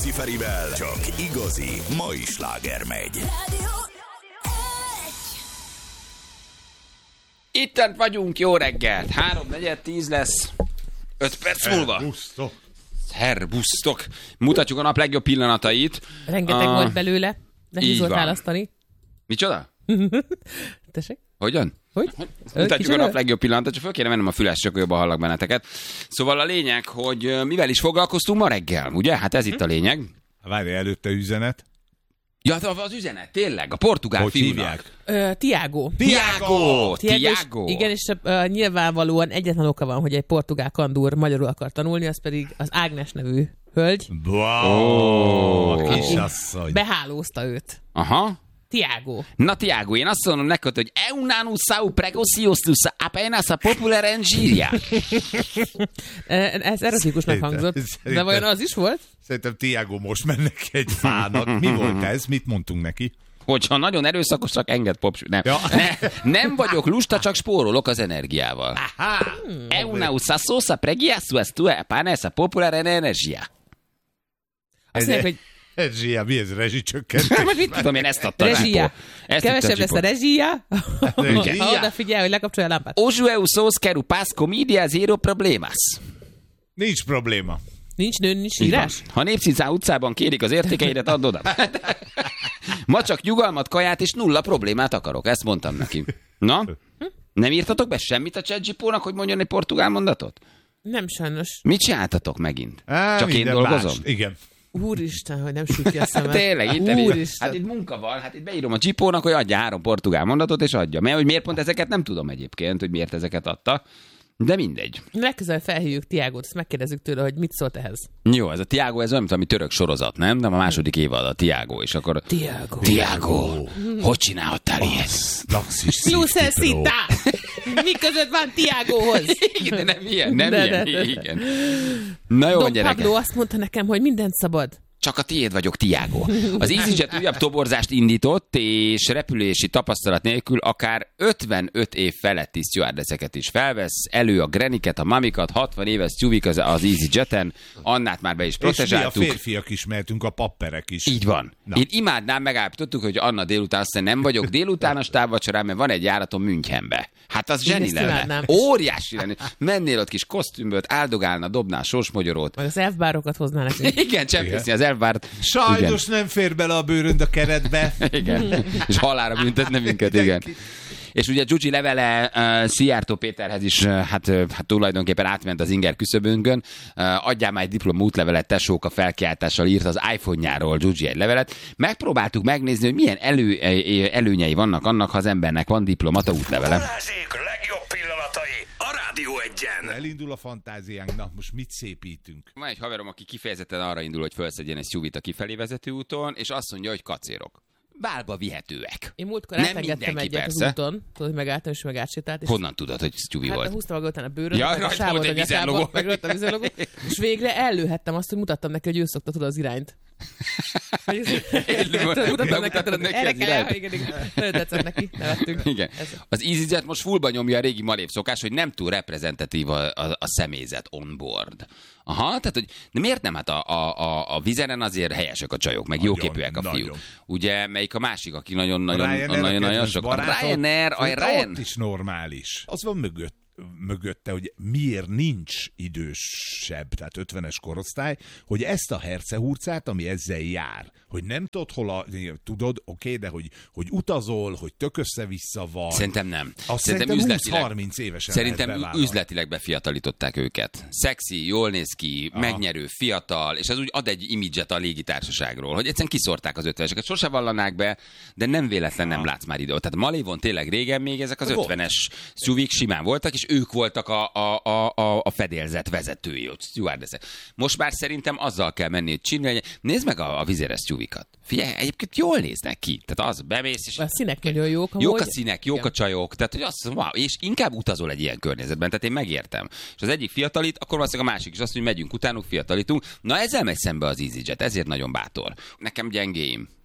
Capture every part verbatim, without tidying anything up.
Ciferivel csak igazi mai sláger megy. Ittent vagyunk, jó reggelt. Három, negyed, tíz lesz. Öt perc múlva. Szerbusztok. Szerbusztok. Mutatjuk a nap legjobb pillanatait. Rengeteg a... volt belőle. Nehéz volt választani. Micsoda? Tessék? Hogyan? Hogy? Mutatjuk Kicsoda? a nap legjobb pillanatot, csak föl kéne mennem a füles, csak jobban hallak benneteket. Szóval a lényeg, hogy mivel is foglalkoztunk ma reggel, ugye? Hát ez itt a lényeg. Várj, előtte üzenet. Ja, az üzenet, tényleg, a portugál Hogy fiúnak. hívják? Ö, Tiago. Tiago! Tiago, és- Tiago! Igen, és uh, nyilvánvalóan egyetlen oka van, hogy egy portugál kandúr magyarul akar tanulni, az pedig az Ágnes nevű hölgy. Wow, Ó. kisasszony. Behálózta őt. Aha. Tiago. Na, Tiago, én azt mondom neked, hogy eunanu sau precociostus apenas a popular engiria. Ez erotikusnak hangzott. De Szerintem- vajon az is volt? Szerintem Tiago most mennek egy fának. Mi volt ez? Mit mondtunk neki? Hogyha nagyon erőszakosak, enged popsú. Nem. Ja. Ne, nem vagyok lusta, csak spórolok az energiával. Eunanu sasosa pregiasus tu apenas a popular energia. Azt mondják, hogy Zsia, mi ez? Rezsicsökkentés? Most mit tudom, én ezt adtam. rezsia. Ezt Kevesebb lesz a rezsia. Rezsia. Ha odafigyel, hogy lekapcsolja a lámpát. Hoje eu sou quero paz comedia zero problemas. Nincs probléma. Nincs nő, nincs Így van. írás? Ha Népszicán utcában kérik az értékeidet, add oda. Ma csak nyugalmat, kaját és nulla problémát akarok. Ezt mondtam neki. Na? Nem írtatok be semmit a ChatGPT-nak, hogy mondjon egy portugál mondatot? Nem sajnos. Mit csináltatok megint? Á, Csak én minden dolgozom? más. Igen. Úristen, hogy nem süt ki a szemem. Tényleg, itt, nem Úristen. hát itt munka van, hát itt beírom a Csipónak, hogy adja három portugál mondatot, és adja. Mert hogy miért pont ezeket nem tudom egyébként, hogy miért ezeket adta. De mindegy. Legközelebb felhívjuk Tiagót, ezt megkérdezzük tőle, hogy mit szólt ehhez. Jó, ez a Tiago, ez olyan, mint ami török sorozat, nem? De a második évad a Tiago, és akkor... Tiago. Tiago, hogy csinálhattál ilyet? Lucesita! Mi között van Tiagóhoz? Igen, de nem ilyen, nem De, ilyen. de, de. Igen. Na jó, Don gyerekek. Pablo azt mondta nekem, hogy mindent szabad. Csak a tiéd vagyok, Tiago. Az EasyJet újabb toborzást indított, és repülési tapasztalat nélkül akár ötvenöt év feletti stewardesseket is felvesz. Elő a greniket, a mamikat, hatvan éves stewik az, az EasyJeten. Annát már be is És mi a protezsáltuk. férfiak is mehetünk, a papperek is. Így van. Na. Én imádnám, megállapítottuk, hogy Anna délután azt mondja, nem vagyok délutános távvacsorán, mert van egy járatom Münchenbe. Hát az Én zseni ezt lenne. imádnám. Óriási lenne. Mennél ott kis kosztümböt, áldogálna, dobnál sósmogyorót. Vagy az elfbárokat hozná nekünk. Igen, csempészni az elvárt. Sajnos nem fér bele a bőrönd a keretbe. Igen. És halálra büntetne minket, igen. És ugye Gyugyi levele uh, Szijjártó Péterhez is, uh, hát, uh, hát tulajdonképpen átment az inger küszöbünkön. Uh, adjál már egy diploma útlevelet, tesók, a felkiáltással írt az iPhone-járól Gyugyi egy levelet. Megpróbáltuk megnézni, hogy milyen elő, előnyei vannak annak, ha az embernek van diplomata útlevele. Balázsék legjobb pillanatai a Rádió Egyen. Elindul a fantáziánk, na most mit szépítünk? Van egy haverom, aki kifejezetten arra indul, hogy felszedjen egy szjuvit a kifelé vezető úton, és azt mondja, hogy kacérok. Bálba vihetőek. Én múltkor Nem átengedtem mindenki, egyet az persze. úton, tudod, hogy megálltam, és meg átsétált. És Honnan tudod, hogy sztyuvi hát volt? húztam magam után a bőröt, Ja, meg a rajta sávot volt a egy nyakába, vízellogó. meg rajta a vízellogó, és végre ellőhettem azt, hogy mutattam neki, hogy ő szokta tudod az irányt. Hogy Megmutatod mutattam neki, tudod, neki erre az kell, irányt? igen, igen. Nagyon tetszett neki, nevettünk. Igen. Ez- Az EasyJet most fullba nyomja a régi malév szokás, hogy nem túl reprezentatív a, a, a személyzet on board. Aha, tehát hogy de miért nem? Hát a, a, a, a vizeren azért helyesek a csajok, meg Nagyon, jóképűek a fiúk. nagyon. Ugye, melyik a másik, aki nagyon-nagyon Ryanair a nagyon, nagyon kedvenc sok. A barátom. Ryanair, a Szerintem Ryan... Ott is normális. Az van mögött, mögötte, hogy miért nincs idősebb, tehát ötvenes korosztály, hogy ezt a hercehurcát, ami ezzel jár, hogy nem tudod, hol a, tudod, oké, de hogy, hogy utazol, hogy tök össze-vissza van. Szerintem nem. Azt Szerintem szerintem üzletileg, húsz-harminc évesen Szerintem lehet bevállalni. üzletileg befiatalították őket. Szexi, jól néz ki, Aha. megnyerő, fiatal, és ez úgy ad egy imidzset a légitársaságról, hogy egyszerűen kiszórták az ötveneseket. Sose vallanák be, de nem véletlen nem látsz már idő. Tehát Malévon tényleg régen még ezek az Volt. ötvenes szuvik simán voltak, és ők voltak a, a, a, a, a fedélzet vezetői, ott stewardessek. Most már szerintem azzal kell menni, hogy csinálj. Nézd meg a, a vizeres sztuvikat. Figyelj, egyébként jól néznek ki. Tehát az bemész, és A színek nagyon jók. jók a amúgy. színek, jók Igen. a csajok, tehát hogy azt mondom, wow, és inkább utazol egy ilyen környezetben, tehát én megértem. És az egyik fiatalít, akkor valószínűleg a másik is azt, hogy megyünk utánuk, fiatalítunk. Na ezzel megy szembe az EasyJet, ezért nagyon bátor. Nekem gyengéim.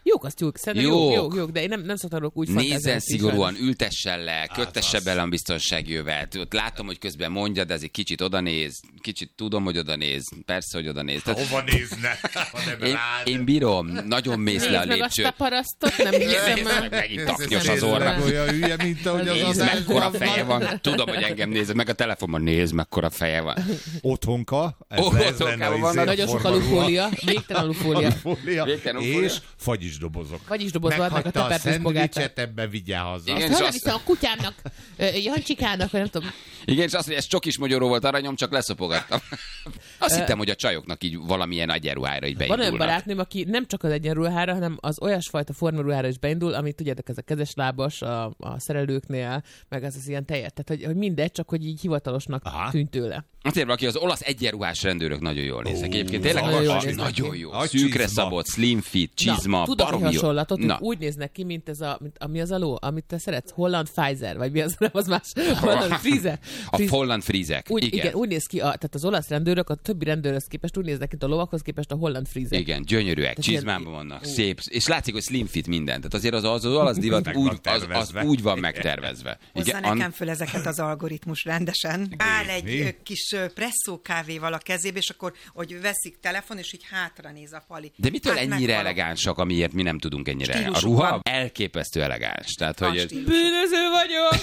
Jók, azt jók, szerintem Jók. jók, jók, jók, de én nem, nem szoktam úgy Nézzen fantáziálni. szigorúan, ültessen le, köttesse az. bele a biztonsági jövet. Ott látom, hogy közben mondja, de azért kicsit odanéz, kicsit tudom, hogy odanéz, persze, hogy odanéz. Tehát Hova nézne, ha nem én, rád? én bírom, nagyon mész le a Nézd meg azt a lépcsőt. parasztot, nem hiszem Nézd el. meg, megint taknyos Nézd az meg, orra. olyan hülye, mint ahogy az Nézd, az mekkora feje van. Tudom, hogy engem nézed, meg a telefonban nézd, mekkora feje van. Otthonka. Ez, Ó, ez otthonkában lenne a vannak. izé, Nagyon sok forgalom. alufólia, végtelen alufólia. Alufólia. Végtelen alufólia. És fagyisdobozok. Fagyisdobozva adnak a Meghagyta a tepertős bogátát. szendvicset, ebben vigyen haza. Igen. Azt és hol azt- viszem a kutyámnak, ö, Jancsikának, vagy nem tudom. Igen, és azt, hogy ez csokis magyaró volt aranyom, csak leszopogattam. Azt hittem, hogy a csajoknak így valamilyen egyenruhára így Van olyan beindulnak. barátnőm, aki nem csak az egyenruhára, hanem az olyasfajta formaruhára is beindul, amit tudjátok, ez a kezeslábas a, a szerelőknél, meg ez az ilyen tejet. Tehát, hogy, hogy mindegy, csak hogy így hivatalosnak Aha. tűnt tőle. Azért, aki az olasz egyenruhás rendőrök nagyon jól néznek. Egyébként tényleg nagyon jól nagyon, néznek nagyon ki. jó. A Szűkre csizma. szabott, slim fit, csizma, Na, tudok egy baromi jó. hasonlatot, Na. hogy úgy néznek ki, mint ez a, mint, ami az a ló, amit te szeretsz, Holland Pfizer, vagy mi az, nem az más, Holland Frize. A Holland frízek. Úgy, igen. igen. úgy néz ki, a, tehát az olasz rendőrök a többi rendőrhöz képest úgy néznek, mint a lovakhoz képest a Holland Frize. Igen, gyönyörűek, Tehát csizmában ilyen- vannak, Ú. szép, és látszik, hogy slim fit minden. Tehát azért az, az, az olasz divat Meg van úgy, az, az tervezve. úgy van megtervezve. Hozza Igen, nekem an- föl ezeket az algoritmus rendesen. Áll egy Mi? ö, kis ö, presszó kávéval a kezébe, és akkor, hogy veszik telefon, és így hátra néz a pali. De mitől Hát ennyire meghalok. elegánsak, amiért mi nem tudunk ennyire? A Stílusuk ruha van. elképesztő elegáns. Tehát, Van hogy ez... stílus. Bűnöző vagyok!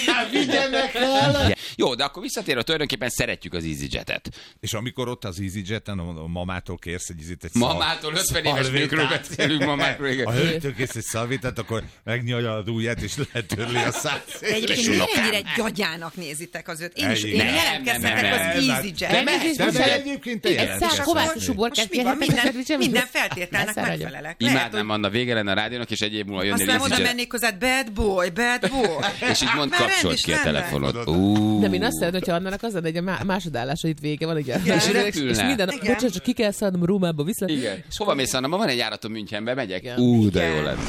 Igen. Jó, de akkor visszatérve tulajdonképpen szeretjük az EasyJet-et. És amikor ott az EasyJet-en a mamától kérsz egy izét, egy Mamától ötven éves szalvétát. nőkről beszélünk, mamákról, igen. Ha hölgytől kész egy szalvétát, akkor megnyalja az ujját, és letörli a száját. De egyébként miért ennyire gyagyának nézitek az őt? Én is, én Nem, jelentkezhetek nem, az nem, nem. EasyJet. De Elnézést, de bocsánat. egyébként te Egy jelentkezhetsz. szám kovászos uborkát Most mi van? kérhetek a Minden, szendvicsemhez? minden feltételnek Ne száradjon. megfelelek. Lehet, Imádnám, hogy Anna, vége lenne a rádiónak, és egy év múlva jönnél aztán oda EasyJet. mennék hozzád, bad boy, bad boy. És így mondd, Már rend kapcsolt is ki a lenne. telefonot. Ú. De én azt szeretem, hogyha Annának az lenne, hogy a má- másodállása itt vége van, ugye? Igen. És, És és, repülne. és minden, Igen. bocsánat, csak ki kell szállnom Rómába vissza. Igen. És hova mész, Anna? Ma van egy járatom Münchenbe, megyek. Igen. Ú, de Igen. jó lenne.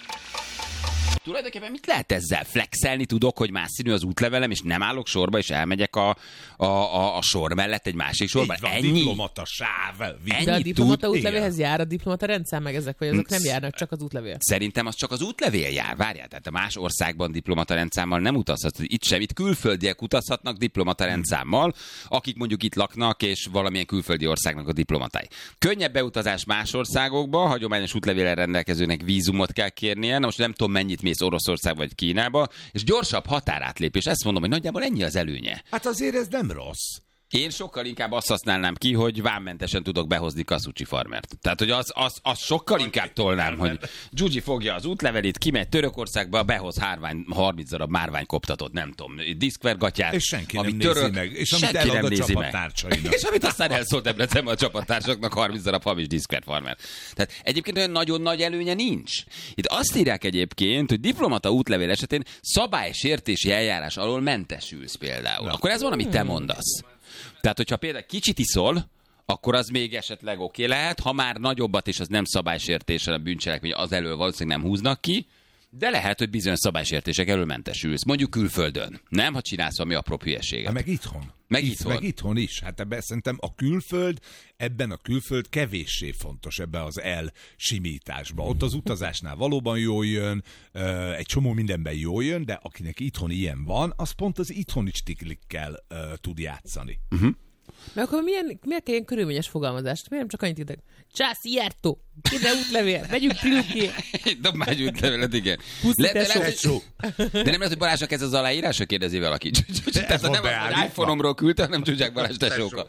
Tulajdonképpen mit lehet ezzel? Flexelni tudok, hogy más színű az útlevelem, és nem állok sorba, és elmegyek a, a, a, a sor mellett egy másik sorba? Így van, Ennyi? diplomata sáv. Ennyi De a tud- diplomata igen. útlevélhez jár a diplomata rendszám meg ezek, vagy azok nem járnak, csak az útlevél. Szerintem az csak az útlevél jár. Várjál, tehát a más országban diplomata rendszámmal nem utazhat. Itt sem, itt külföldiek utazhatnak diplomata rendszámmal, akik mondjuk itt laknak, és valamilyen külföldi országnak a diplomatái. Könnyebb beutazás más országokba, hagyományos útlevéllel rendelkezőnek vízumot kell kérnie. Na most nem tudom, mennyit mész Oroszország vagy Kínába, és gyorsabb határátlépés. Ezt mondom, hogy nagyjából ennyi az előnye. Hát azért ez nem rossz. Én sokkal inkább azt használnám ki, hogy vámmentesen tudok behozni Kasucsi farmert. Tehát, hogy az, az, az sokkal inkább tolnám, hogy Gyugyi fogja az útlevelét, kimegy Törökországba, behoz hárvány, harminc darab márvány koptatott, nem tudom, diszkvergatyát. És senki nem ami nézi török, meg. És amit senki elad nem a nézi meg. csapattársainak. És amit aztán elszólt Debrecenben a csapattársaknak harminc darab hamis diszkvert farmer. Tehát egyébként olyan nagyon nagy előnye nincs. Itt azt írják egyébként, hogy diplomata útlevél esetén szabálysértési eljárás alól mentesülsz például. Na. Akkor ez van, amit te mondasz. Tehát, hogyha például kicsit iszol, akkor az még esetleg oké okay lehet, ha már nagyobbat, és az nem szabálysértéssel a bűncselekmény, az elől valószínűleg nem húznak ki, de lehet, hogy bizonyos szabálysértések elől mentesülsz. Mondjuk külföldön. Nem, ha csinálsz valami apróbb hülyeséget. Hát meg itthon. Meg Itt, itthon. Meg itthon is. Hát ebben szerintem a külföld, ebben a külföld kevéssé fontos ebben az elsimításban. Ott az utazásnál valóban jól jön, ö, egy csomó mindenben jól jön, de akinek itthon ilyen van, az pont az itthoni stiklikkel ö, tud játszani. Uh-huh. Mert akkor milyen, miért kell ilyen körülményes fogalmazást? Miért nem csak annyit írtak? Csász, jártó! Ide útlevél! Megyünk Triluki! Dob már egy útlevelet, igen. Puszi, Le- de, tesó. lehet, hogy- de nem lehet, hogy Balázsnak ez az aláírása, kérdezi valaki. Tehát van nem az, beállítva. hogy iPhone-omról küldte, hanem Zsuzsák Balázs tesóka.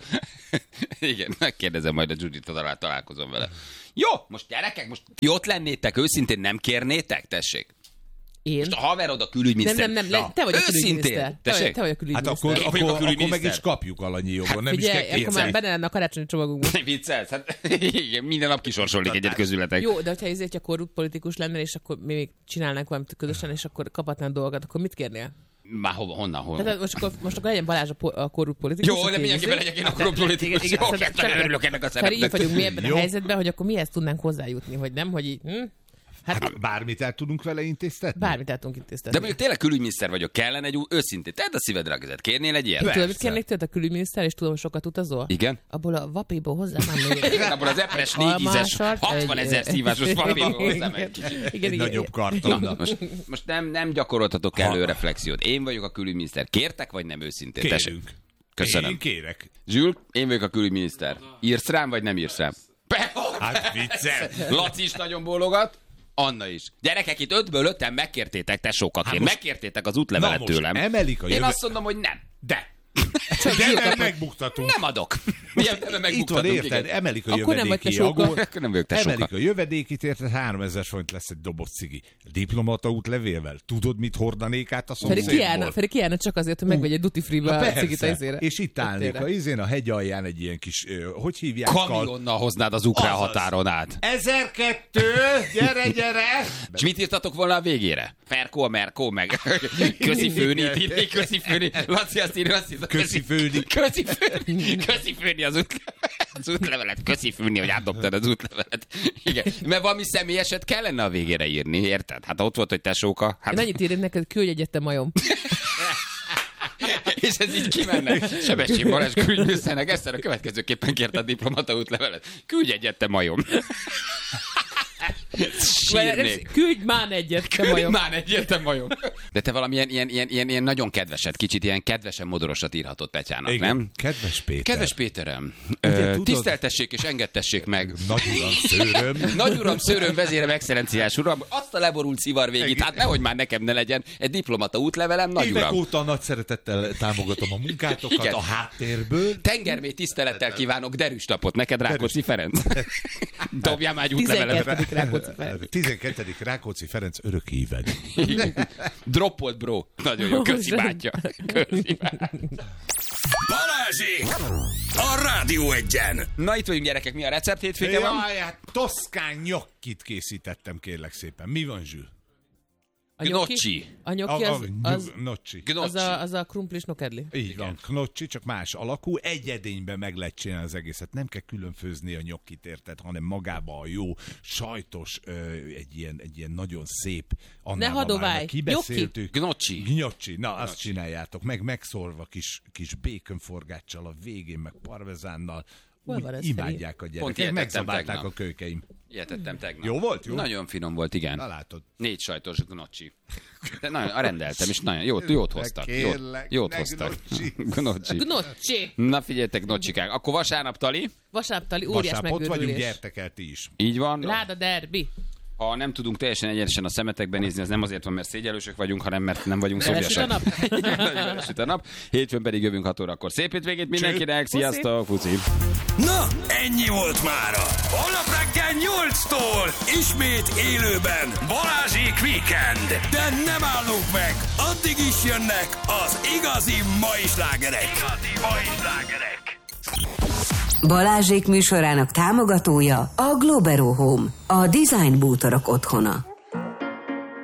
Igen, megkérdezem majd a Zsuzsit, talál, találkozom vele. Jó, most gyerekek, most jót lennétek, őszintén nem kérnétek? Tessék. Én? Most a haverod a Nem, külügyminiszter. nem, nem, le, te vagy a külügyminiszter. Te vagy, Tessék? te vagy a Hát külügyminiszter. akkor, Én vagyok a akkor, akkor meg külügyminiszter. is kapjuk alanyi jogon, nem is kell Figyelj, akkor már kérni. benne lenne a karácsonyi csomagunkban. Nem viccelsz? Hát igen, minden nap kisorsolik egyet közületek. Jó, de hogyha ezért a korrupt politikus lennél, és akkor mi még csinálnánk valamit közösen, és akkor kaphatnánk dolgokat, akkor mit kérnél? Már hova, honnan, honnan? Tehát most akkor, most akkor legyen Balázs a, po- a korrupt politikus. Jó, aki de mindenképpen izé- legyek én a korrupt politikus. Igen, igen, Jó, igen, kezdve csak- örülök ennek a Feri, így szerepnek. vagyunk mi ebben Jó. a helyzetben, hogy akkor mihez tudnánk hozzájutni, hogy nem, hogy így... Hm? Hát bármit el tudunk vele intéztetni? Bármit el tudunk intéztetni. De mondjuk tényleg külügyminiszter vagyok, kellene egy új, őszintén, tedd a szívedre a kezed, kérnél egy ilyet? Tudod, mit kérnék tőled, a külügyminiszter, és tudom, sokat utazol? Igen? Abból a vapéból hozzá már még. Igen, abból az epres négyízes, hatvan ezer szívásos papírból hozzám egy kicsit. Igen, Egy igen, nagyobb igen. karton. Na, most, most nem, nem gyakoroltatok elő reflexiót. Én vagyok a külügyminiszter. Kértek, vagy nem őszintén? Tessék. Kérünk. Köszönöm. Én kérek. Zsül, én vagyok a külügyminiszter. Írsz rám, vagy nem írsz rám? Hát viccel. Laci is nagyon bólogat. Anna is. Gyerekek, itt ötből öten megkértétek tesókaként. most- Megkértétek az útlevelet Na most tőlem. emelik a Én jövő- azt mondom, hogy nem. De. De nem megbuktatunk. Nem adok. Milyen nem Itt van, megbuktatunk, érted? igen. Emelik a Akkor nem vagy jövedéki tesóka. adót. Akkor nem vagyok tesóka. Emelik a jövedékit, érted? háromezer forint lesz egy doboz cigi. Diplomata útlevélvel. Tudod, mit hordanék át a Feri szomszédból? kiállna, Feri kiállna csak azért, hogy megvegy egy duty free-be a cigit a izére. És itt állnék Tényleg. a izén a hegy alján egy ilyen kis, ö, hogy hívják? Kal- Kamionnal hoznád az ukrán Azaz. határon át. ezerkettő, gyere, gyere! És mit írtatok volna a végére? Ferkó, Merkó, meg köszi főni, írni, köszi főni. Laci azt írja, azt hiszem. Köszi főni. Köszi főni. Köszi főni az útlevelet. Az útlevelet. Köszi főni, hogy átdobtad az útlevelet. Igen. Mert valami személyeset kellene a végére írni, érted? Hát ott volt, hogy tesóka. Hát... Én annyit írnék neked, küldj egyet, te majom. És ez így kimenne. Sebestyén Balázs külügyminiszternek Eszter a következőképpen kérte a diplomata útlevelet. Küldj egyet, te majom. Sírnék. Küldj már egyet, te Küldj majom. már egyet, te majom. De te valamilyen ilyen, ilyen, ilyen, ilyen nagyon kedveset, kicsit ilyen kedvesen modorosat írhatod Petyának, Igen. nem? Kedves Péter. Kedves Péterem, Ugye, ö, tudod- tiszteltessék és engedtessék meg. Nagy uram, szőröm. Nagy uram, szőröm, vezérem, excellenciás uram, azt a leborult szivar végét, hát nehogy már nekem ne legyen egy diplomata útlevelem, nagy Évek uram. óta nagy szeretettel támogatom a munkátokat Igen. a háttérből. Tengermély tisztelettel kívánok derűs napot neked, Rákóczi Ferenc. Dobjál már egy útlevelet. tizenkettedik Rákóczi Ferenc. tizenkettedik Rákóczi Ferenc örök híved. Droppolt, bro. Nagyon jó, köszi bátya. Köszi bátya. Balázsék! A Rádió Egyen! Na itt vagyunk, gyerekek, mi a recept hétvége van? Jaj, hát toszkán nyokkit készítettem, kérlek szépen. Mi van, Zsül? A nyoki? Gnocchi. A nyoki az, az, Gnocchi. az, a, az a krumplis nokedli. Így van, gnocchi, csak más alakú. Egy edényben meg lehet csinálni az egészet. Nem kell külön főzni a nyokkit, érted, hanem magába a jó, sajtos, ö, egy, ilyen, egy ilyen nagyon szép. Ne hadoválj, kibeszéltük. Gnocchi. Gnocchi. Na, azt csináljátok. Meg megszorva kis, kis békönforgáccsal a végén, meg parmezánnal. Hol Úgy van ez, imádják a Pont gyerekek. ilyet tettem Megszabálták tegnap. a kölykeim. Ilyet ettem tegnap. Jó volt? Jó? Nagyon finom volt, igen. Na látod. Négy sajtos gnocchi. De nagyon, rendeltem, és nagyon jót, jót hoztak. Jót, Kérlek, jót ne hoztak. gnocchi. Gnocchi. Gnocchi! Na figyeljetek, gnocchikák. Akkor vasárnap, Tali. Vasártali óriás Vasárnap ott vagyunk, megőrülés. gyertek el ti is. Így van. Láda derbi. Ha nem tudunk teljesen egyenesen a szemetekben nézni, az nem azért van, mert szégyellősök vagyunk, hanem mert nem vagyunk Mert szobjasak. süt a nap. Nagyon süt a nap. Hétfőn pedig jövünk hat órakor. Szép hétvégét mindenkinek. Sziasztok, Fuci. Na, ennyi volt mára. Holnap reggel nyolctól ismét élőben Balázsék Weekend. De nem állunk meg, addig is jönnek az igazi mai slágerek. Igazi mai slágerek. Balázsék műsorának támogatója a Globero Home, a design bútorok otthona.